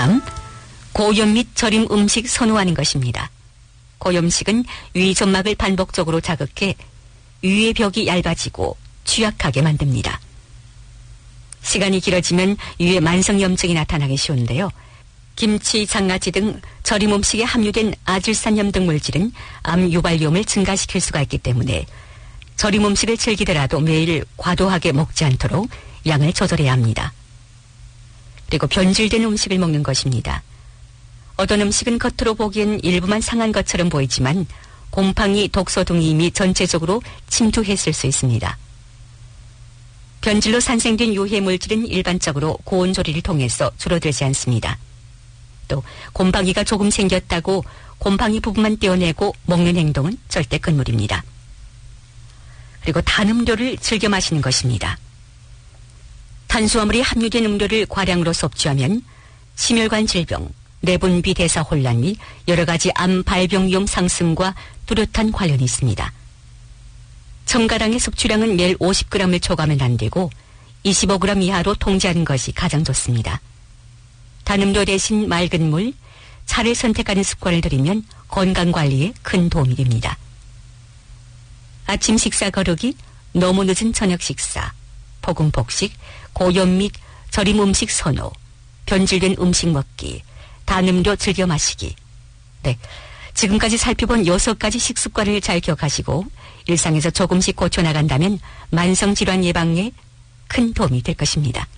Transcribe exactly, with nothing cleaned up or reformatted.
삼. 고염 및 절임 음식 선호하는 것입니다. 고염식은 위 점막을 반복적으로 자극해 위의 벽이 얇아지고 취약하게 만듭니다. 시간이 길어지면 위에 만성염증이 나타나기 쉬운데요. 김치, 장아찌 등 절임 음식에 함유된 아질산염 등 물질은 암 유발염을 증가시킬 수가 있기 때문에 절임 음식을 즐기더라도 매일 과도하게 먹지 않도록 양을 조절해야 합니다. 그리고 변질된 음식을 먹는 것입니다. 어떤 음식은 겉으로 보기엔 일부만 상한 것처럼 보이지만 곰팡이, 독소 등이 이미 전체적으로 침투했을 수 있습니다. 변질로 산생된 유해 물질은 일반적으로 고온 조리를 통해서 줄어들지 않습니다. 또 곰팡이가 조금 생겼다고 곰팡이 부분만 떼어내고 먹는 행동은 절대 금물입니다. 그리고 단 음료를 즐겨 마시는 것입니다. 탄수화물이 함유된 음료를 과량으로 섭취하면 심혈관 질병, 내분비 대사 혼란 및 여러 가지 암 발병 위험 상승과 뚜렷한 관련이 있습니다. 첨가량의 섭취량은 매일 오십 그램을 초과하면 안 되고 이십오 그램 이하로 통제하는 것이 가장 좋습니다. 단음료 대신 맑은 물, 차를 선택하는 습관을 들이면 건강관리에 큰 도움이 됩니다. 아침 식사 거르기, 너무 늦은 저녁 식사, 폭음폭식, 고염 및 절임 음식 선호, 변질된 음식 먹기, 단음료 즐겨 마시기. 네, 지금까지 살펴본 여섯 가지 식습관을 잘 기억하시고 일상에서 조금씩 고쳐나간다면 만성질환 예방에 큰 도움이 될 것입니다.